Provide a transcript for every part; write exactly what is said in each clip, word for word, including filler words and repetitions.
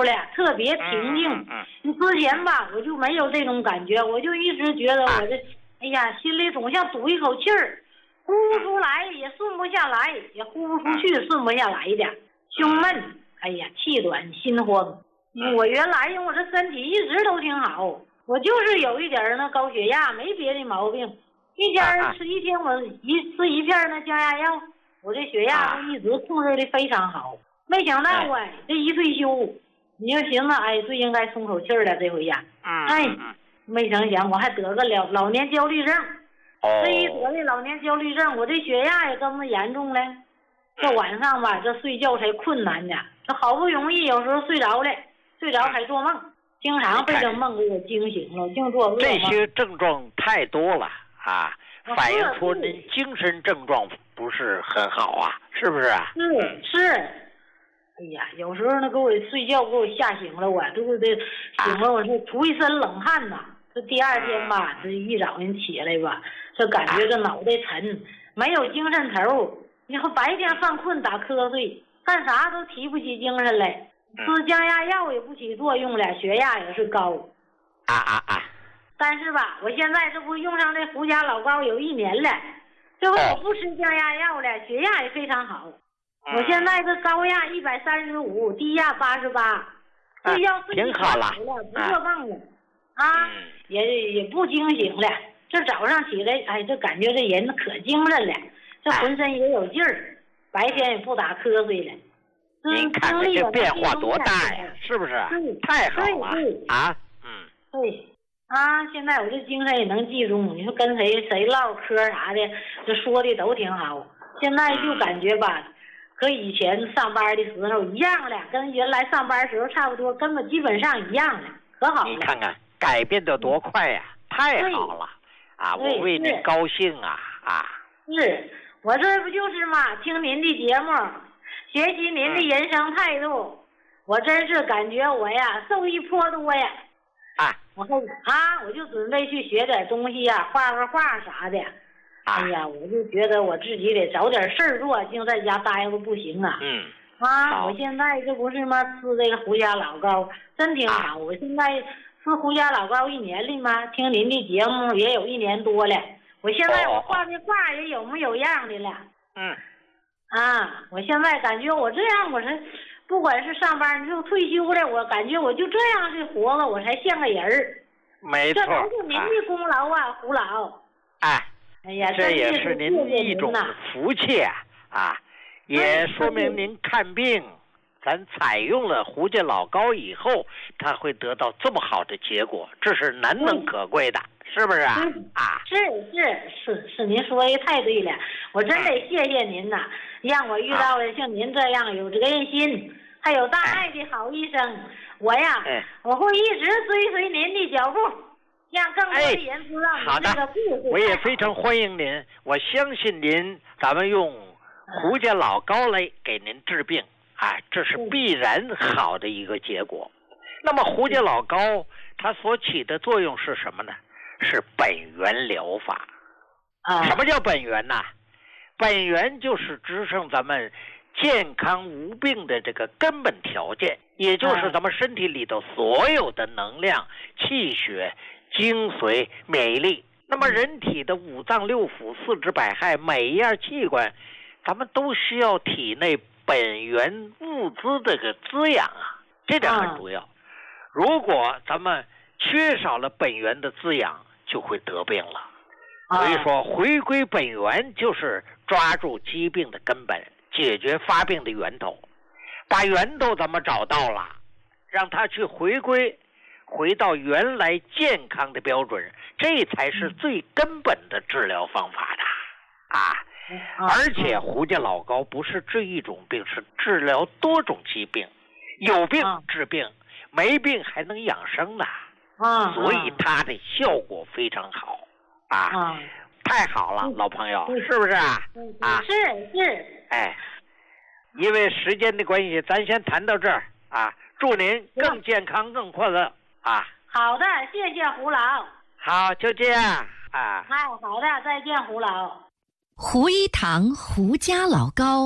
乎了，特别平静。 嗯嗯你之前吧，我就没有这种感觉，我就一直觉得我这，哎呀，心里总像堵一口气儿，呼不出来，也顺不下来，也呼不出去，顺不下来的，胸闷，哎呀，气短心慌。我原来因为我这身体一直都挺好，我就是有一点那高血压，没别的毛病。一天吃一天我一吃一片那降压药，我这血压都一直控制的非常好。没想到哎，这一退休，你就寻思哎，最应该松口气儿了这回呀。哎，没成想我还得个老老年焦虑症。这一得的老年焦虑症，我这血压也这么严重了。这晚上吧，这睡觉才困难呢。这好不容易有时候睡着了，睡着还做梦，经常被这梦给我惊醒了，净做噩梦。 这些症状太多了啊，反映出您精神症状不是很好啊，是不是啊？ 是是。哎呀，有时候呢，给我睡觉给我吓醒了，我对不对？醒了我是出一身冷汗呐。这第二天吧，这一早上起来吧，这感觉这脑袋沉，没有精神头。然后白天犯困打瞌睡，干啥都提不起精神来。吃降压药也不起作用了，血压也是高。 啊啊啊！ 但是吧，我现在这不用上这胡家老膏有一年了，这回我不吃降压药了，血压也非常好。我现在这高压一百三十五，低压八十八，睡觉睡挺好了， 不做梦了，啊，也也不惊醒了。这早上起来，哎，这感觉这人可精神了，这浑身也有劲儿，白天也不打瞌睡了。 您看看这变化多大呀，是不是？太好了啊！嗯， 对啊，现在我这精神也能集中，你说跟谁谁唠嗑啥的，这说的都挺好。现在就感觉吧。和以前上班的时候一样了，跟原来上班时候差不多，根本基本上一样了，可好了。 你看看改变的多快呀，太好了啊！我为您高兴啊啊！ 是我这不就是嘛，听您的节目，学习您的人生态度，嗯、我真是感觉我呀受益颇多呀。 啊， 我后啊，我就准备去学点东西呀，画个画啥的。哎呀，我就觉得我自己得找点事儿做，净在家待着不行啊。 嗯。 啊，我现在这不是吗？吃这个胡家老膏，真挺好。啊、我现在吃胡家老膏一年了吗？听您的节目也有一年多了。我现在我画的画也有模有样的了。 嗯。 啊，我现在感觉我这样，我是不管是上班就退休了，我感觉我就这样的活了，我才像个人儿。 没错。 这都是您的功劳啊，啊胡老。 哎。 哎呀， 这也是您一种福气啊！啊，也说明您看病，咱采用了胡家老膏以后，他会得到这么好的结果，这是难能可贵的，是不是啊？啊， 是是是是，您说的太对了，我真得谢谢您呐，让我遇到了像您这样有责任心、还有大爱的好医生。我呀，我会一直追随您的脚步。让更多的人知道您这个故事。 我也非常欢迎您，我相信您，咱们用胡家老膏来给您治病，啊，这是必然好的一个结果。那么胡家老膏它所起的作用是什么呢？是本源疗法。 啊， 什么叫本源呢？本源就是支撑咱们健康无病的这个根本条件，也就是咱们身体里头所有的能量、气血、精髓、免疫力。那么人体的五脏六腑、四肢百骸，每一样器官，咱们都需要体内本源物资的个滋养啊，这点很重要。如果咱们缺少了本源的滋养，就会得病了。所以说，回归本源就是抓住疾病的根本，解决发病的源头。把源头咱们找到了，让它去回归。回到原来健康的标准，这才是最根本的治疗方法的啊！而且胡家老膏不是治一种病，是治疗多种疾病，有病治病，没病还能养生呢。 啊， 所以它的效果非常好啊！太好了，老朋友，是不是啊？啊， 是是。 哎，因为时间的关系，咱先谈到这儿啊！祝您更健康、更快乐。啊， 好的，谢谢胡老。 好，就这样啊。 哎，好的，再见，胡老。 胡一堂胡家老膏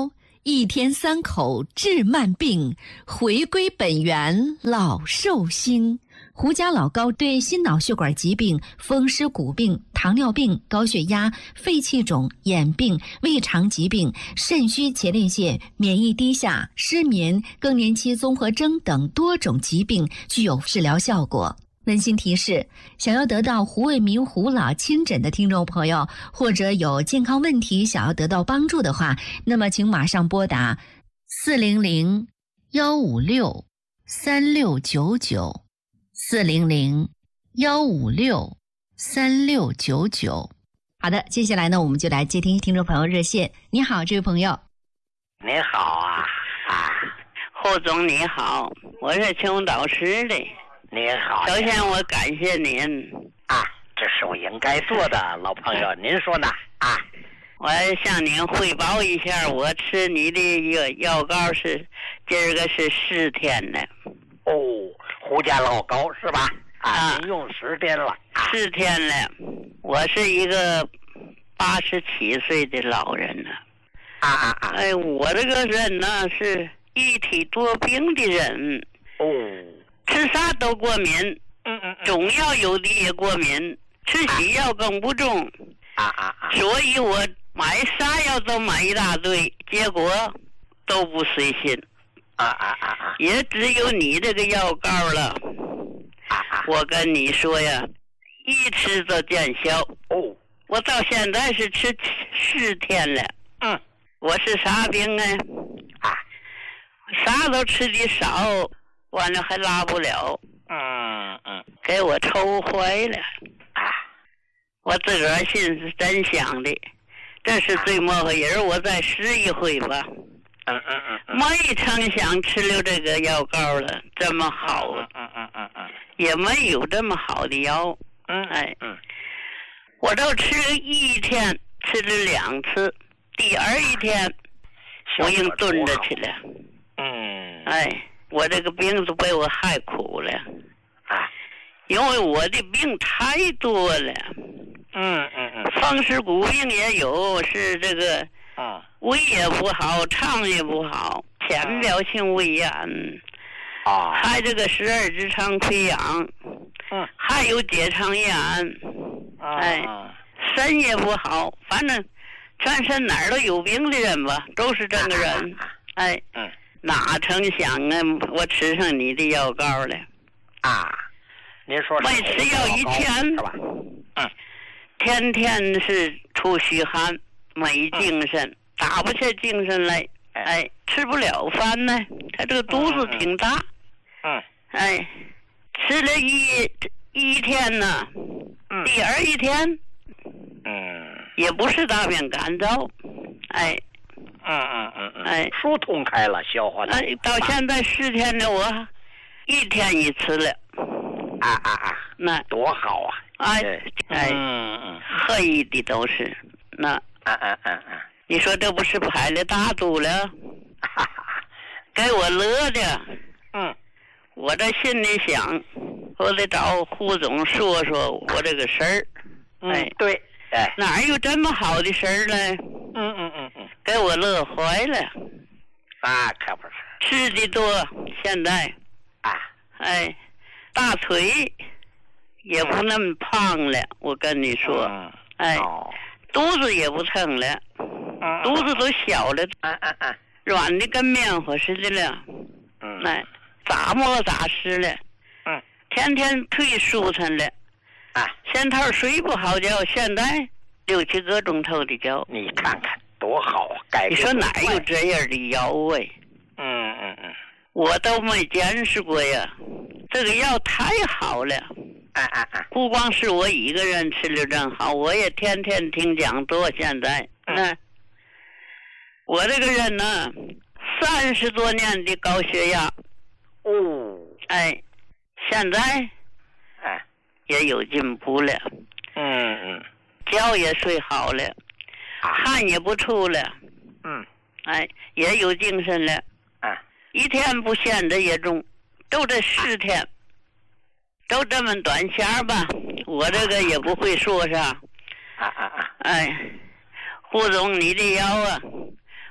一天三口治慢病，回归本源老寿星。胡家老高对心脑血管疾病、风湿骨病、糖尿病、高血压、肺气肿、眼病、胃肠疾病、肾虚前列腺、免疫低下、失眠、更年期综合征等多种疾病具有治疗效果。温馨提示：想要得到胡卫民胡老亲诊的听众朋友，或者有健康问题想要得到帮助的话，那么请马上拨打四零零幺五六三六九九。四零零幺五六三六九九。好的，接下来呢，我们就来接听听众朋友热线。你好，这位朋友。 你好啊啊， 胡总你好，我是青岛市的。 你好。 首先我感谢您啊，这是我应该做的，老朋友，您说呢啊？ 我向您汇报一下，我吃你的药药膏是今儿个是十天了。 哦。胡家老高是吧？啊， 啊您用十天了，啊、 十天了。我是一个八十七岁的老人了。 啊啊啊！ 哎，我这个人呢是一体多病的人。 哦。 吃啥都过敏。 嗯嗯。 中药有的也过敏，吃西药更不中。 啊啊啊！ 所以我买啥药都买一大堆，结果都不随心。 啊啊啊啊！ 也只有你这个药膏了。 啊啊！ 我跟你说呀，一吃就见效。 哦， 我到现在是吃十天了。 嗯， 我是啥病啊？ 啊， 啥都吃的少，完了还拉不了。 嗯嗯， 给我抽坏了。 啊， 我自个儿心是真想的，这是最末个人，我再试一回吧。 嗯嗯嗯嗯， 没成想吃了这个药膏了，这么好， 嗯嗯嗯嗯， 也没有这么好的药。 嗯， 哎， 嗯， 我都吃了一天，吃了两次，第二一天我硬蹲着去了。 嗯， 哎，我这个病都被我害苦了。 啊， 因为我的病太多了。 嗯嗯嗯， 风湿骨病也有，是这个。 嗯， 胃也不好，肠也不好，浅表性胃炎， 啊， 还这个十二指肠溃疡， 嗯， 还有结肠炎， 啊、 哎，肾也不好，反正全身哪儿都有病的人吧，都是这个人， 啊、 哎， 嗯， 哪成想啊，我吃上你的药膏了， 啊，您说没吃药一天是吧？嗯， 天天是出虚汗。没精神，嗯、打不下精神来，哎，吃不了饭呢。他这个肚子挺大， 嗯， 哎，吃了一一天呢， 嗯， 第二一天， 嗯， 也不是大便干燥，哎， 嗯嗯嗯嗯， 哎， 疏通开了，消化的， 哎，到现在十天了，我一天一次了， 啊啊啊， 那多好啊！ 哎哎， 嗯嗯， 黑的都是那。 嗯嗯嗯嗯， 你说这不是排了大肚了？给我乐的。 嗯， 我这心里想，我得找胡总说说我这个事儿。 嗯、 哎， 对，哎， 哪有这么好的事儿呢？ 嗯嗯嗯嗯， 给我乐坏了。 啊，可不是。 吃的多，现在啊， 哎，大腿也不那么胖了。我跟你说， 嗯、 哎。 哦， 肚子也不疼了， 嗯、 肚子都小了， 嗯嗯嗯， 软的跟棉花似的了， 嗯， 哎，咋摸咋实了， 嗯， 天天腿舒坦了， 啊， 前头睡不好觉，现在六七个钟头的觉， 你看看多好啊！改你说哪有这样的药哎？ 嗯嗯嗯， 我都没见识过呀，这个药太好了。 啊啊啊！ 不光是我一个人吃了真好，我也天天听讲座。现在，那、嗯、我这个人呢，三十多年的高血压， 哦， 哎，现在， 哎， 也有进步了。 嗯嗯， 觉也睡好了， 啊、 汗也不出了。 嗯， 哎，也有精神了。 啊， 一天不闲着也中，就这十天。啊，都这么短线吧，我这个也不会说啥。 啊啊啊！ 哎，胡总，你的药啊，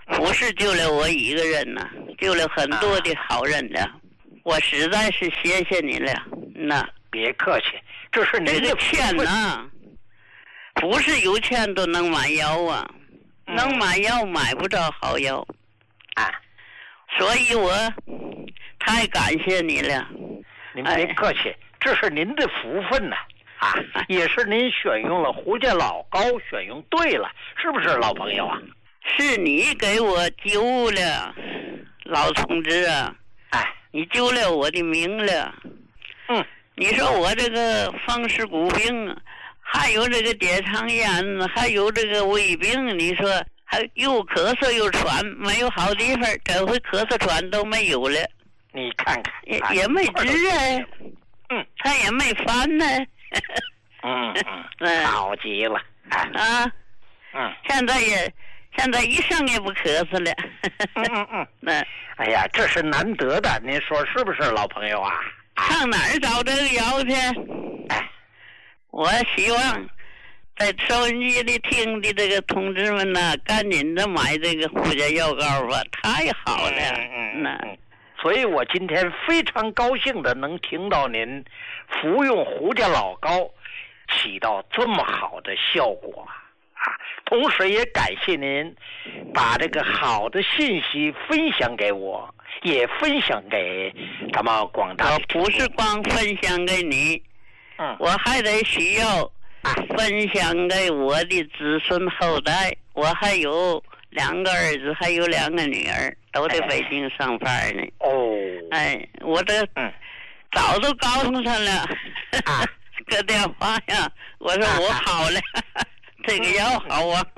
不是救了我一个人呐、啊，救了很多的好人了。我实在是谢谢你了。那别客气，这是您这个钱呐，不是有钱都能买药啊，嗯、能买药买不着好药啊，所以我太感谢你了。 您别客气，哎、这是您的福分呐、啊，啊，也是您选用了胡家老高，选用对了，是不是老朋友啊？ 是你给我救了，老同志啊！ 哎， 你救了我的命了。 嗯， 你说我这个风湿骨病，还有这个结肠炎，还有这个胃病，你说还又咳嗽又喘，没有好地方，这回咳嗽喘都没有了。 你看看， 也也没治啊， 嗯， 他也没翻呢。 嗯嗯，好极了啊！啊， 嗯， 现在也。现在一声也不咳嗽了。 嗯嗯嗯，那哎呀，这是难得的，您说是不是，老朋友啊？ 上哪儿找这个药去？ 哎， 我希望在收音机里听的这个同志们呢，赶紧的买这个胡家药膏吧，太好了。 嗯嗯嗯。所以我今天非常高兴的能听到您服用胡家老膏起到这么好的效果。同时也感谢您把这个好的信息分享给我，也分享给咱们广大。 我不是光分享给你， 嗯， 我还得需要啊分享给我的子孙后代。我还有两个儿子，还有两个女儿，都在北京上班呢。 哦， 哎，我这嗯早都告诉他了，啊，个电话呀，我说我好了。啊这个药好啊，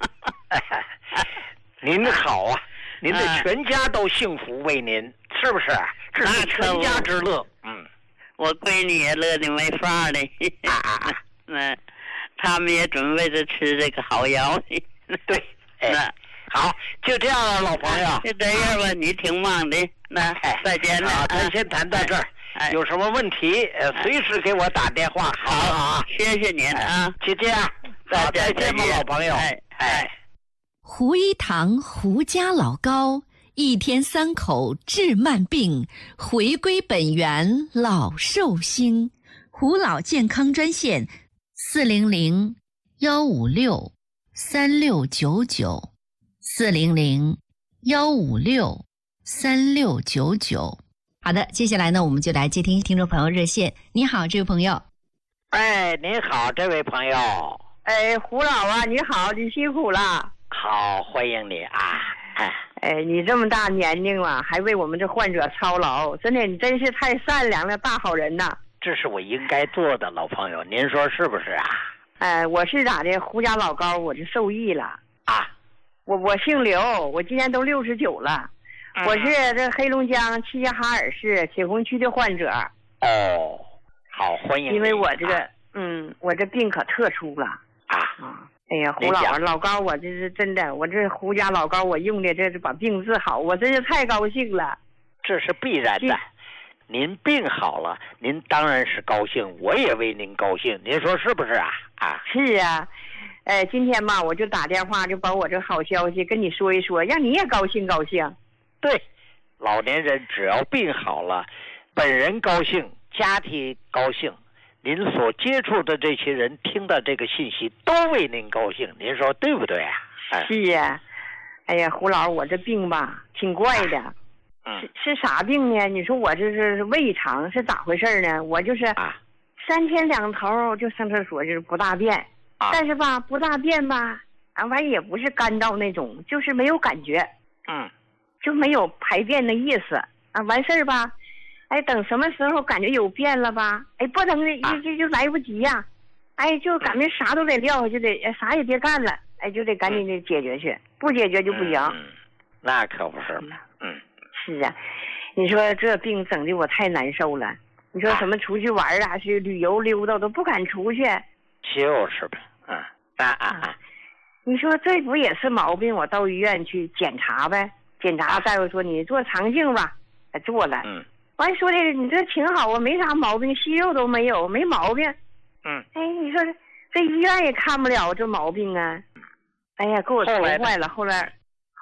您好啊，您的全家都幸福为您，是不是？这是全家之乐。嗯， 我闺女也乐得没法了。 啊啊啊！ 嗯，他们也准备着吃这个好药。 对，哎，好，就这样了，老朋友。 就这样吧，你挺忙的，那再见了。 好，咱先谈到这儿。有什么问题，呃，随时给我打电话。 好好，谢谢您啊， 就这样。好，再见吧，老朋友。 哎哎， 胡一堂胡家老高，一天三口治慢病，回归本源老寿星。胡老健康专线：四零零幺五六三六九九，四零零幺五六三六九九。好的，接下来呢，我们就来接听听众朋友热线。你好，这位朋友。 哎，您好，这位朋友。 哎，胡老啊，你好，你辛苦了。 好，欢迎你啊！ 哎，哎，你这么大年龄了，还为我们这患者操劳，真的，你真是太善良了，大好人呐！ 这是我应该做的，老朋友，您说是不是啊？ 哎，我是咋的？胡家老高，我就受益了啊！ 我我姓刘，我今年都六十九了，嗯、我是这黑龙江齐齐哈尔市铁红区的患者。 哦，好，欢迎你。 因为我这个， 啊、 嗯，我这病可特殊了。 啊啊！哎呀，胡老老高，我这是真的，我这胡家老高，我用的这是把病治好，我真是太高兴了。 这是必然的，您病好了，您当然是高兴，我也为您高兴，您说是不是啊？啊， 是啊，哎，今天吧，我就打电话就把我这好消息跟你说一说，让你也高兴高兴。 对，老年人只要病好了，本人高兴，家庭高兴。您所接触的这些人听到这个信息都为您高兴，您说对不对啊？ 哎、是呀，哎呀，胡老，我这病吧挺怪的， 嗯、 是是啥病呢？你说我这是胃肠是咋回事呢？我就是三天两头就上厕所就是不大便， 啊、 但是吧不大便吧，啊完也不是干燥那种，就是没有感觉， 嗯， 就没有排便的意思啊，完事儿吧。哎，等什么时候感觉有变了吧？哎，不能的，就就就来不及呀、啊！哎，就感觉啥都得撂下，就得啥也别干了，哎，就得赶紧的解决去，不解决就不行。 嗯，那可不是嘛。嗯， 是啊，你说这病整的我太难受了。你说什么出去玩啊，去旅游溜达都不敢出去。 就是呗，嗯啊啊啊！ 你说这不也是毛病？我到医院去检查呗，检查大夫说你做肠镜吧，哎，做了。 嗯。 完说的你这挺好啊，没啥毛病，息肉都没有，没毛病。 嗯， 哎，你说这医院也看不了这毛病啊。哎呀，给我愁坏了。后来，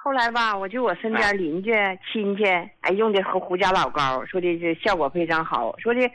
后来吧，我就我身边邻居、亲戚，哎，用的胡胡家老膏，说的这效果非常好，说的